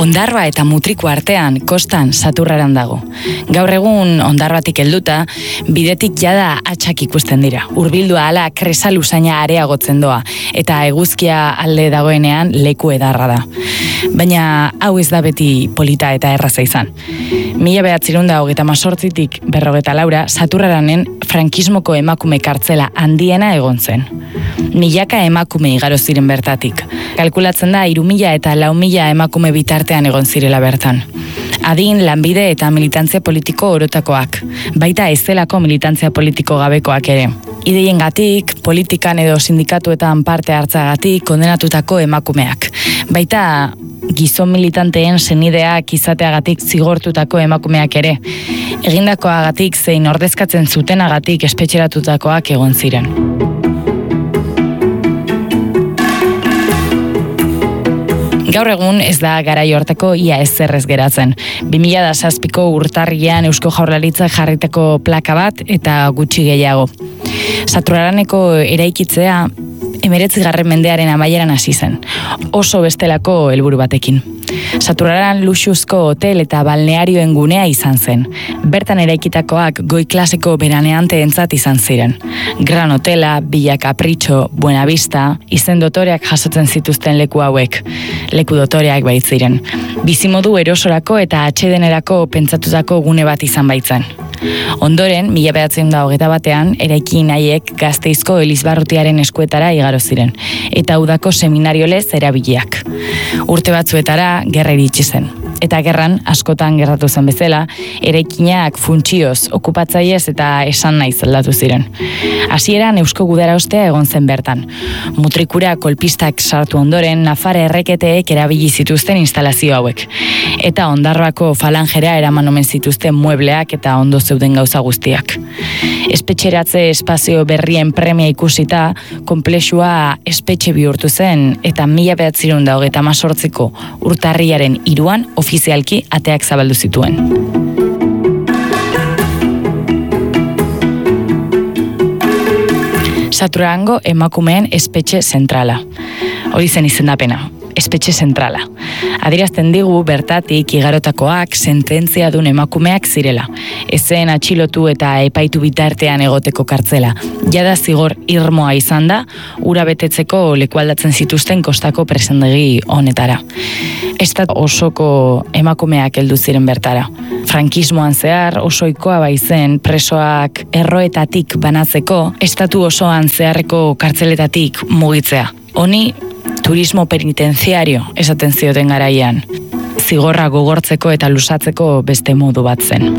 Ondarroa eta Mutriku artean kostan Saturraran dago. Gaur egun Ondarroatik helduta, bidetik jada atxak ikusten dira. Hurbildua hala kresalusaina areagotzen doa, eta eguzkia alde dagoenean leku edarra da. Baina hau ez da beti polita eta erraza izan. 1928tik 54 Saturraranen frankismoko emakume kartzela handiena egon zen. Milaka emakume igaro ziren bertatik. Kalkulatzen da 3.000 eta 4.000 emakume bitartean egon zirela bertan. Adin, lanbide eta militantzia politiko orotakoak, baita ez zelako militantzia politiko gabekoak ere. Ideiengatik, politikan edo sindikatuetan parte hartzagatik kondenatutako emakumeak. Baita gizon militanteen senideak izateagatik zigortutako emakumeak ere. Egindakoagatik zein ordezkatzen zutenagatik espetxeratutakoak egon ziren. Gaur egun ez da garai hortako ia ezerrez geratzen. 2007ko urtarrian Eusko Jaurlaritzak jarritako plaka bat eta gutxi gehiago. Saturraraneko eraikitzea 19. mendearen amaieran hasi zen, oso bestelako helburu batekin. Saturraran luxuzko hotel eta balnearioen gunea izan zen. Bertan eraikitakoak goi klaseko beraneanteentzat izan ziren. Gran Hotela, Villa Capricho, Buenavista, izen dotoreak jasotzen zituzten leku hauek. Leku dotoreak baitziren. Bizimodu erosorako eta atsedenerako pentsatutako gune bat izan baitzen. Ondoren, 1921 eraikin haiek Gasteizko Elizbarrutiaren eskuetara igaro ziren, eta udako seminario lez erabiliak. Urte batzuetara gerra iritsi zen. Eta gerran, askotan gertatu zen bezala, eraikinak funtzioz, okupatzaiez eta esan naiz aldatu ziren. Hasieran Eusko Gudarostea egon zen bertan. Mutrikura kolpistak sartu ondoren, Nafar erreketeek erabili zituzten instalazio hauek. Eta Ondarroako falangera eraman omen zituzten muebleak eta ondo zeuden gauza guztiak. Espetxeratze espazio berrien premia ikusita, konplexua espetxe bihurtu zen, eta 1928ko urtarriaren 3an ofizialki ateak zabaldu zituen. Saturrarango emakumeen espetxe zentrala. Hori zen izendapena. Espetxe zentrala. Adierazten digu bertatik igarotakoak sententzia dun emakumeak zirela. Ezen atxilotu eta epaitu bitartean egoteko kartzela. Jada zigor irmoa izan da, ura betetzeko lekualdatzen zituzten kostako presendegi honetara. Estat osoko emakumeak heldu ziren bertara. Frankismoan zehar osoikoa baizen presoak erroetatik banatzeko, estatu osoan zeharreko kartzeletatik mugitzea. Honi turismo penitenziario esaten zioten garaian. Zigorra gogortzeko eta lusatzeko beste modu bat zen.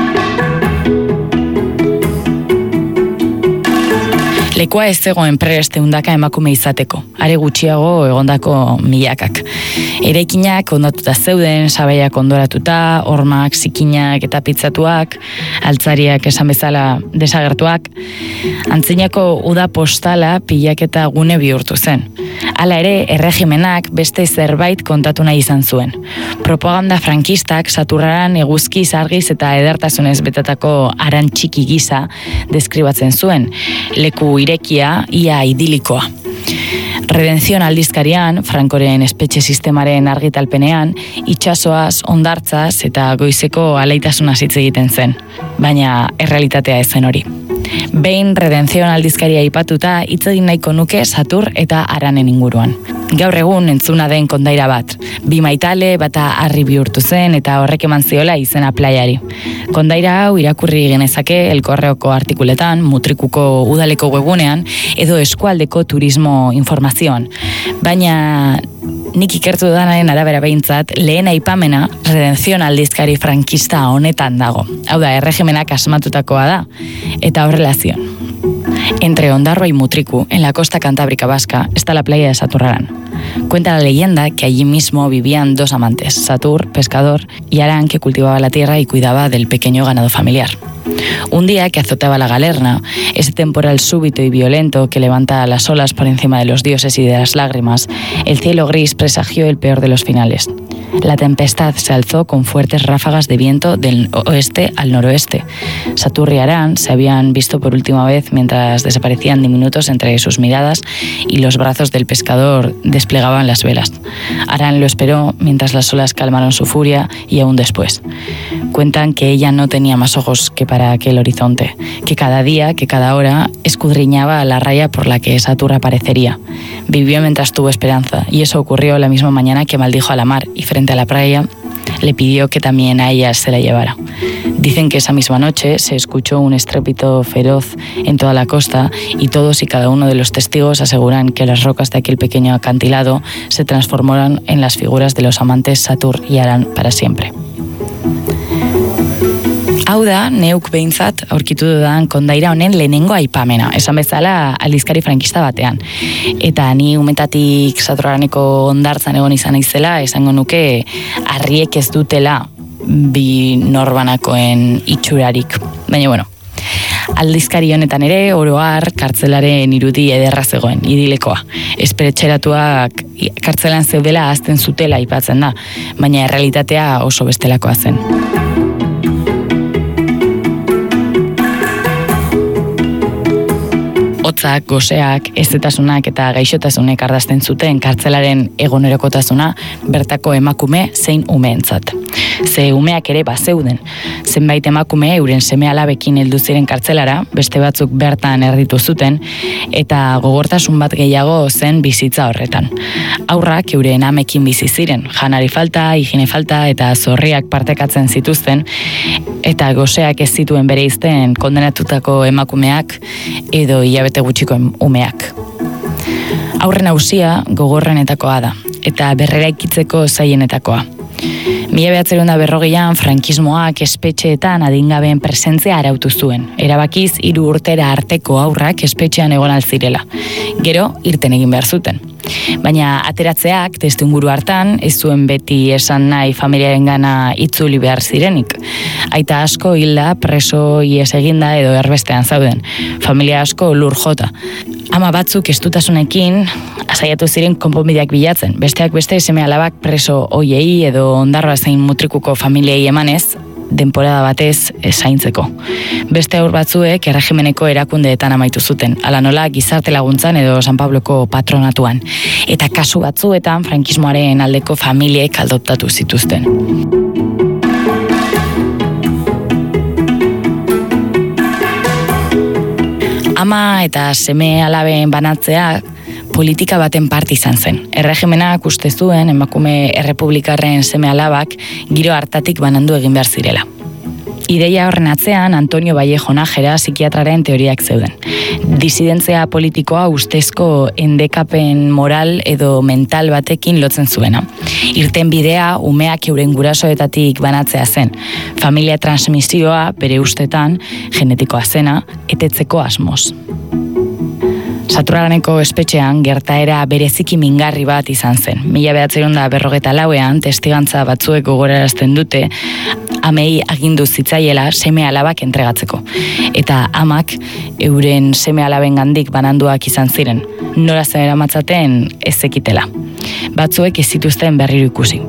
Lekua ez zegoen prest ehundaka emakume izateko, are gutxiago egondako milakak. Eraikinak ondatuta zeuden, sabaiak ondoratuta, hormak, zikinak eta pitzatuak, altzariak esan bezala desagertuak, antzinako uda postala pilaketa gune bihurtu zen. Hala ere, erregimenak beste zerbait kontatu nahi izan zuen. Propaganda frankistak Saturraran eguzki, argiz eta edertasunez betatako aran txiki gisa deskribatzen zuen, leku irekia, ia idilikoa. Redenzion aldizkarian, Frankoren espetxe sistemaren argitalpenean, itsasoaz, hondartzaz eta goizeko alaitasunaz hitz egiten zen, baina errealitatea ez zen hori. Behin Redenzion aldizkaria aipatuta hitz egin nahiko nuke Satur eta Aranen inguruan. Gaur egun entzuna den kondaira bat. 2 maitale bata harri bihurtu zen eta horrek eman ziola izena plaiari. Kondaira hau irakurri genezake El Correoko artikuletan, Mutrikuko udaleko webgunean edo eskualdeko turismo informazioan. Baina nik ikertu danaren arabera behintzat, lehen aipamena Redenzion aldizkari frankista honetan dago. Hau da, erregimenak asmatutakoa da, eta horrela zion. Entre Ondarroa y Mutriku, en la costa cantábrica vasca, está la playa de Saturrarán. Cuenta la leyenda que allí mismo vivían 2 amantes, Satur, pescador, y Arán, que cultivaba la tierra y cuidaba del pequeño ganado familiar. Un día que azotaba la galerna, ese temporal súbito y violento que levanta las olas por encima de los dioses y de las lágrimas, el cielo gris presagió el peor de los finales. La tempestad se alzó con fuertes ráfagas de viento del oeste al noroeste. Satur y Aran se habían visto por última vez mientras desaparecían diminutos entre sus miradas y los brazos del pescador desplegaban las velas. Aran lo esperó mientras las olas calmaron su furia y aún después. Cuentan que ella no tenía más ojos que para aquel horizonte, que cada día, que cada hora, escudriñaba la raya por la que Satur aparecería. Vivió mientras tuvo esperanza, y eso ocurrió la misma mañana que maldijo a la mar y frente a la playa le pidió que también a ella se la llevara. Dicen que esa misma noche se escuchó un estrépito feroz en toda la costa y todos y cada uno de los testigos aseguran que las rocas de aquel pequeño acantilado se transformaron en las figuras de los amantes Satur y Aran para siempre. Hau da, neuk behintzat aurkitu dudan kondaira honen lehenengo aipamena, esan bezala aldizkari frankista batean. Eta ni umetatik Satur-Araneko hondartzan egon izan naizela, esango nuke harriek ez dutela bi norbanakoen itxurarik. Baina, bueno, aldizkari honetan ere, oro har, kartzelaren irudi ederra zegoen, idilekoa. Esperetxeratuak kartzelan zeudela ahazten zutela aipatzen da, baina errealitatea oso bestelakoa zen. Hotzak, goseak, ezetasunak eta gaixotasunek ardazten zuten kartzelaren egunerokotasuna bertako emakume zein umeentzat. Ze umeak ere bazeuden. Zenbait emakume euren seme-alabekin heldu ziren kartzelara, beste batzuk bertan erditu zuten, eta gogortasun bat gehiago zen bizitza horretan. Haurrak euren amekin bizi ziren, janari falta, higiene falta eta zorriak partekatzen zituzten, eta goseak ez zituen bereizten kondenatutako emakumeak edo hilabete gutxiko umeak. Haurren ausia gogorrenetakoa da, eta berreraikitzeko zaienetakoa. 1940an frankismoak espetxeetan adingabeen presentzia arautu zuen. Erabakiz 3 urtera arteko haurrak espetxean egon altzirela. Gero, irten egin behar zuten. Baina ateratzeak testuinguru hartan ez zuen beti esan nahi familiarengana itzuli behar zirenik. Aita asko hilda preso ihes eginda edo erbestean zauden. Familia asko lur jota. Ama batzuk estutasunekin saiatu ziren konponbideak bilatzen. Besteak beste seme-alabak preso hoiei edo ondarroa zein mutrikuko familiei emanez, denporada batez zaintzeko. Beste haur batzuek erregimeneko erakundeetan amaitu zuten, hala nola gizarte laguntzan edo San Pabloko patronatuan. Eta kasu batzuetan frankismoaren aldeko familiek adoptatu zituzten. Ama eta seme-alaben banatzea politika baten parte izan zen. Erregimenak uste zuen emakume errepublikarren seme-alabak giro hartatik banandu egin behar zirela. Ideia horren atzean Antonio Vallejo Nájera psikiatraren teoriak zeuden. Disidentzia politikoa ustezko endekapen moral edo mental batekin lotzen zuena. Irten bidea umeak euren gurasoetatik banatzea zen. Familia transmisioa bere ustetan genetikoa zena etetzeko asmoz. Satur-Araneko espetxean gertaera bereziki mingarri bat izan zen. 1954ean testigantza batzuek gogorarazten dute amei agindu zitzaiela seme-alabak entregatzeko. Eta amak euren seme-alabengandik bananduak izan ziren. Nora zeramatzaten ez zekitela. Batzuek ez zituzten berriro ikusi.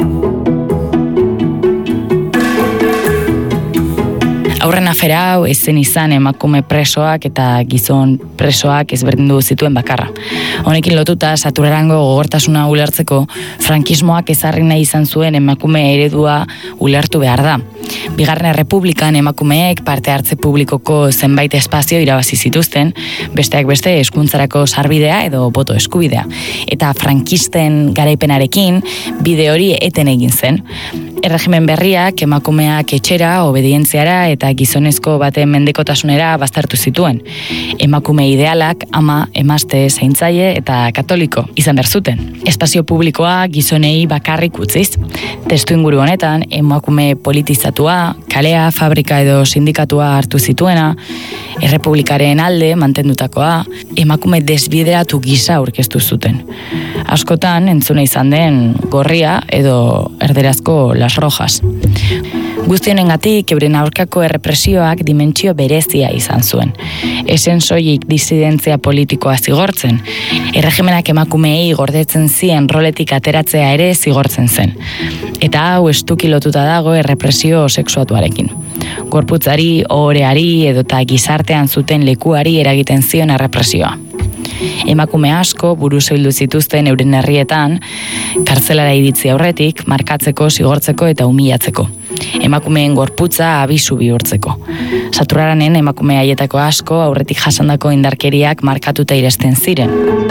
Aurren afera hau ez zen izan emakume presoak eta gizon presoak ezberdindu zituen bakarra. Honekin lotuta Satur-Arango gogortasuna ulertzeko frankismoak ezarri nahi izan zuen emakume eredua ulertu behar da. Bigarren Errepublikan emakumeek parte hartze publikoko zenbait espazio irabazi zituzten, besteak beste hezkuntzarako sarbidea edo boto eskubidea. Eta frankisten garaipenarekin bide hori eten egin zen. Erregimen berriak emakumeak etxera, obedientziara eta gizonezko baten mendekotasunera baztertu zituen. Emakume idealak ama, emazte, zaintzaile eta katoliko izan behar zuten. Espazio publikoa gizonei bakarrik utziz. Testuinguru honetan emakume politizatua, kalea, fabrika edo sindikatua hartu zituena, errepublikaren alde mantendutakoa, emakume desbideratu gisa aurkeztu zuten. Askotan entzuna izan den gorria edo erderazko Las Rojas. Guzti honengatik euren aurkako errepresioak dimentsio berezia izan zuen. Esen soilik disidentzia politikoa zigortzen, erregimenak emakumeei gordetzen zien roletik ateratzea ere zigortzen zen. Eta hau estuki lotuta dago errepresio sexuatuarekin. Gorputzari, ohoreari edota gizartean zuten lekuari eragiten zion errepresioa. Emakume asko buruz bildu zituzten euren herrietan, kartzelara iritzi aurretik, markatzeko, zigortzeko eta humilatzeko. Emakumeen gorputza abisu bihurtzeko. Saturraranen emakume haietako asko aurretik jasandako indarkeriak markatuta iresten ziren.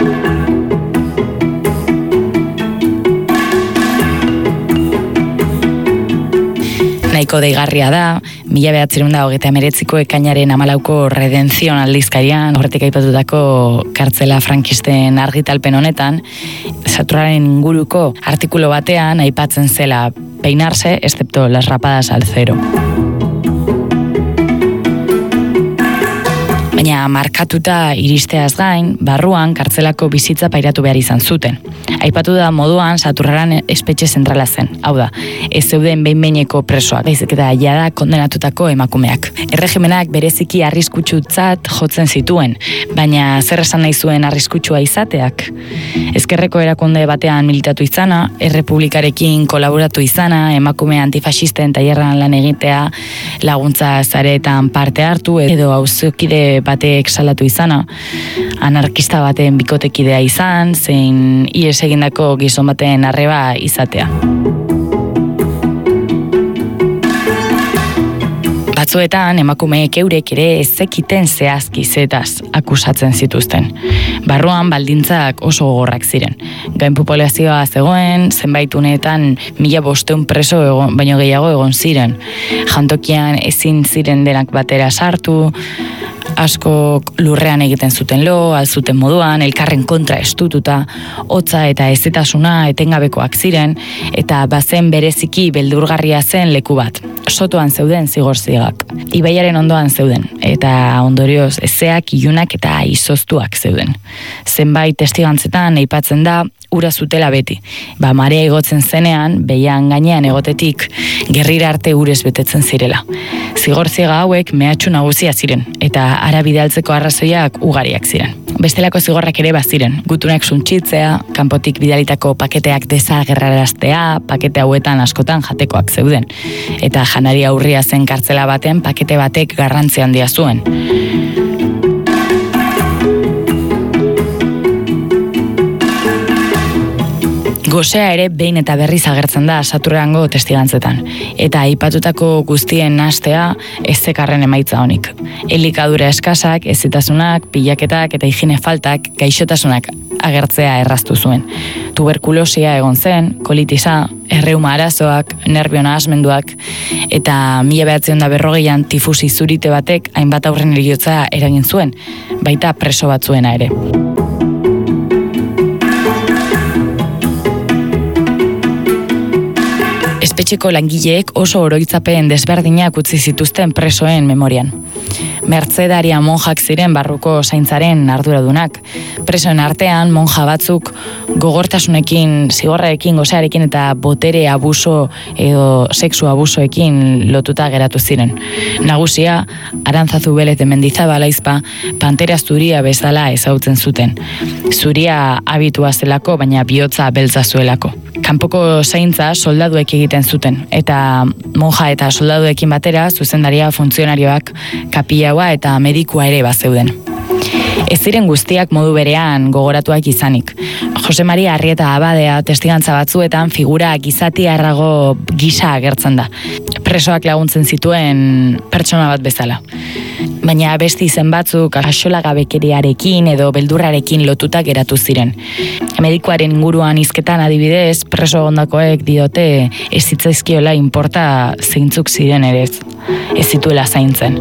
Nahiko deigarria da, 1939ko ekainaren 14ko Redenzion aldizkarian, horretik aipatutako kartzela frankisten argitalpen honetan, Saturraren inguruko artikulu batean aipatzen zela peinarse, excepto las rapadas al cero. Baina markatuta iristeaz gain, barruan kartzelako bizitza pairatu behar izan zuten. Aipatu da moduan Saturraran espetxe zentrala zen. Hau da, ez zeuden behin-behineko presoak, baizik eta jada kondenatutako emakumeak. Erregimenak bereziki arriskutsutzat jotzen zituen, baina zer esan nahi zuen arriskutsua izateak? Ezkerreko erakunde batean militatu izana, errepublikarekin kolaboratu izana, emakume antifasisten tailerran lan egitea, laguntza zareetan parte hartu, edo auzokide batek salatu izana, anarkista baten bikotekidea izan, zein ihes egindako gizon baten arreba izatea. Batzuetan emakumeek eurek ere ez zekiten zehazki zetaz akusatzen zituzten. Barruan baldintzak oso gogorrak ziren. Gain populazioa zegoen, zenbait uneetan 1500 preso baino gehiago egon ziren. Jantokian ezin ziren denak batera sartu, asko lurrean egiten zuten lo, alzuten moduan, elkarren kontra estututa, hotza eta ezetasuna etengabekoak ziren, eta bazen bereziki beldurgarria zen leku bat. Sotoan zeuden zigorzigak. Ibaiaren ondoan zeuden, eta ondorioz ezeak, ilunak eta izoztuak zeuden. Zenbait testigantzetan aipatzen da, ura zutela beti. Marea igotzen zenean, behian gainean egotetik, gerrira arte urez betetzen zirela. Zigorziga hauek mehatxu nagusia ziren, eta hara bidaltzeko arrazoiak ugariak ziren. Bestelako zigorrak ere baziren, gutunak suntsitzea, kanpotik bidalitako paketeak desagerraraztea, pakete hauetan askotan jatekoak zeuden. Eta janari aurria zen kartzela baten pakete batek garrantzi handia zuen. Gosea ere behin eta berriz agertzen da Saturrango testigantzetan, eta aipatutako guztien nahastea ez zekarren emaitza honik. Elikadura eskasak, ezitasunak, pilaketak eta higiene faltak gaixotasunak agertzea erraztu zuen. Tuberkulosia egon zen, kolitisa, erreuma arazoak, nerbio nahasmenduak, eta 1940an tifusi zurite batek hainbat aurren heriotza eragin zuen, baita preso batzuena ere. Espetxeko langileek oso oroitzapen desberdinak utzi zituzten presoen memorian. Mertzedaria monjak ziren barruko zaintzaren arduradunak. Presoen artean monja batzuk gogortasunekin, zigorrarekin, gosearekin eta botere abuso edo sexu abusoekin lotuta geratu ziren. Nagusia, Arantzazu Belez de Mendizabal aizpa, pantera zuria bezala ezagutzen zuten. Zuria abitua zelako, baina bihotza beltza zuelako. Kanpoko zaintza soldaduek egiten zuten, eta monja eta soldaduekin batera zuzendaria, funtzionarioak, kapilaua eta medikua ere bazeuden. Ez ziren guztiak modu berean gogoratuak izanik. Jose Maria Arrieta Abadea testigantza batzuetan figura gizatiarrago gisa agertzen da. Presoak laguntzen zituen pertsona bat bezala. Baina beste izen batzuk axolagabekeriarekin edo beldurrarekin lotuta geratu ziren. Medikuaren inguruan hizketan adibidez, preso ondakoek diote ez zitzaizkiola inporta zeintzuk ziren ere ez zituela zaintzen.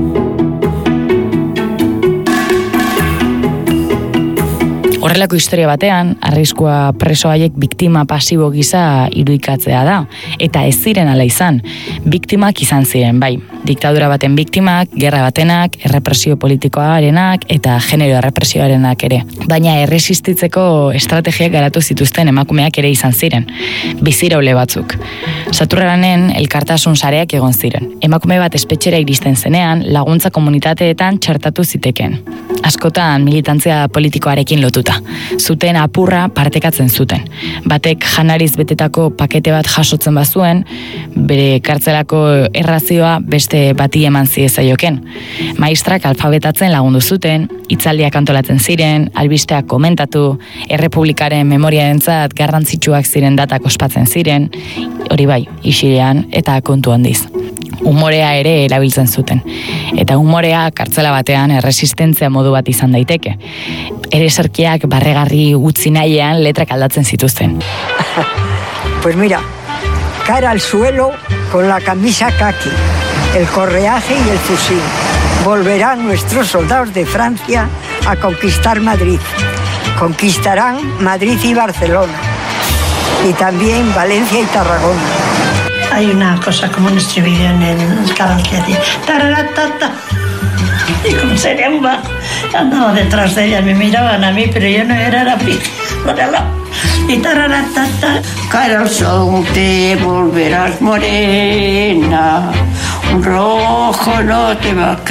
Horrelako historia batean, arriskua preso haiek biktima pasibo gisa irudikatzea da, eta ez ziren ala izan. Biktimak izan ziren, bai. Diktadura baten biktimak, gerra batenak, errepresio politikoarenak eta genero errepresioarenak ere. Baina erresistitzeko estrategiak garatu zituzten emakumeak ere izan ziren. Biziraule batzuk. Saturranen elkartasun sareak egon ziren. Emakume bat espetxera iristen zenean, laguntza komunitateetan txertatu ziteken. Askotan militantzia politikoarekin lotuta. Zuten apurra partekatzen zuten. Batek janariz betetako pakete bat jasotzen bazuen, bere kartzelako errazioa beste bati eman ziezaioken. Maistrak alfabetatzen lagundu zuten, hitzaldiak antolatzen ziren, albisteak komentatu, errepublikaren memoriarentzat garrantzitsuak ziren datak ospatzen ziren, hori bai, isilean eta kontu handiz. Umorea ere erabiltzen zuten. Eta umorea kartzela batean erresistentzia modu bat izan daiteke. Ereserkiak barregarri utzi nahian letrak aldatzen zituzten. Pues mira, cara al suelo con la camisa kaki, el correaje y el fusil. Volverán nuestros soldados de Francia a conquistar Madrid. Conquistarán Madrid y Barcelona. Y también Valencia y Tarragona. Hay una cosa como un estribillo en el canal que dice tararatata. Y como sería un bajo, andaba detrás de ella, me miraban a mí, pero yo no era la pija. Y tararatata. Cara al sol te volverás morena, un rojo no te va a